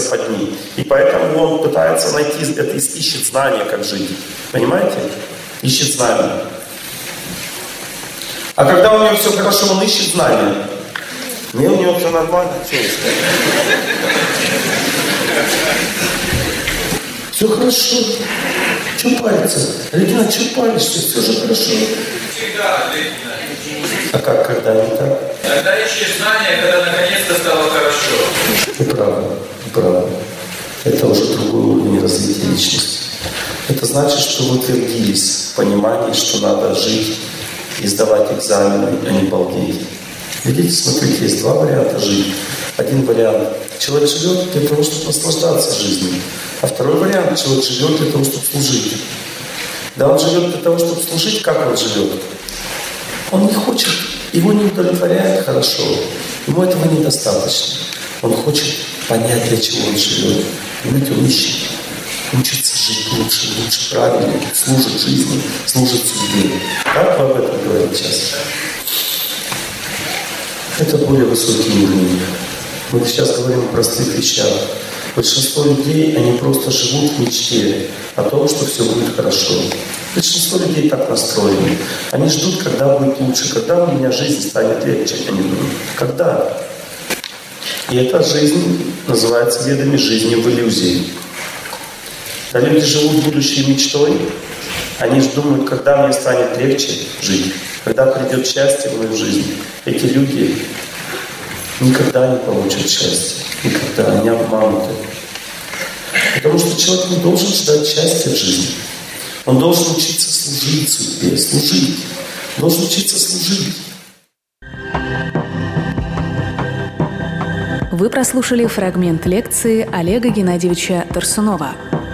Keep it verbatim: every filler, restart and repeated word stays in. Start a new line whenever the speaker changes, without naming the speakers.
западни. И поэтому он пытается найти, это ищет знания, как жить. Понимаете? Ищет знания. А когда у него все хорошо, он ищет знания. Не, у него все нормально. Все хорошо. Чего париться? Лейтенант, чего паришься? Все же хорошо.
Всегда, лейтенант.
А как, когда не так?
Когда ищешь знания, когда наконец-то стало хорошо.
Вы правы, вы правы. Это уже другой уровень развития личности. Это значит, что вы утвердились в понимании, что надо жить и сдавать экзамены, а не балдеть. Видите, смотрите, есть два варианта жить. Один вариант. Человек живет для того, чтобы наслаждаться жизнью. А второй вариант. Человек живет для того, чтобы служить. Да, он живет для того, чтобы служить. Как он живет? Он не хочет, его не удовлетворяет хорошо. Ему этого недостаточно. Он хочет понять, для чего он живет. Понимаете, он ищет. Учится жить лучше, лучше, правильно, служит жизни, служит судьбе. Как вы об этом говорите сейчас? Это более высокий уровень. Мы сейчас говорим о простых вещах. Большинство людей, они просто живут в мечте о том, что все будет хорошо. Большинство людей так настроены. Они ждут, когда будет лучше, когда у меня жизнь станет легче. Они думают, когда? И эта жизнь называется бедами жизни в иллюзии. Когда люди живут будущей мечтой, они же думают, когда мне станет легче жить, когда придет счастье в мою жизнь. Эти люди никогда не получат счастье. Никогда. Они обмануты. Потому что человек не должен ждать счастья в жизни. Он должен учиться служить судьбе, служить. Он должен учиться служить.
Вы прослушали фрагмент лекции Олега Геннадьевича Тарсунова.